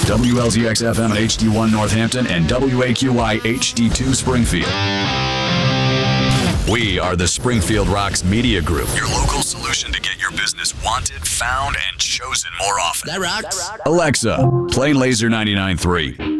WLZX FM HD1 Northampton and WAQI HD2 Springfield. We are the Springfield Rocks Media Group, your local solution to get your business wanted, found, and chosen more often. That rocks. Alexa, play Laser 99.3.